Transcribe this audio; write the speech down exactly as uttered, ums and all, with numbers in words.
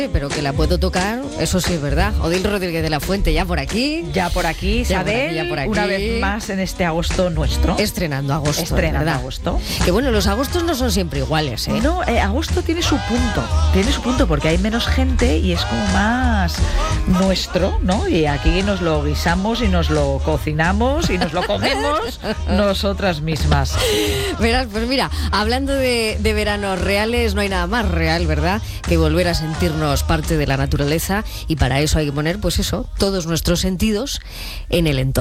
pero que la puedo tocar, eso sí es verdad. Odil Rodríguez de la Fuente ya por aquí. Ya por aquí, ya Isabel, por aquí, ya por aquí. Una vez más en este agosto nuestro. Estrenando agosto, Estrenando ¿verdad? agosto. Que bueno, los agostos no son siempre iguales, ¿eh? No, eh, agosto tiene su punto, tiene su punto porque hay menos gente y es como más nuestro, ¿no? Y aquí nos lo guisamos y nos lo cocinamos y nos lo comemos nosotras mismas. Verás, pues mira, hablando de, de veranos reales, no hay nada más real, ¿verdad?, que volver a sentirnos parte de la naturaleza, y para eso hay que poner, pues eso, todos nuestros sentidos en el entorno.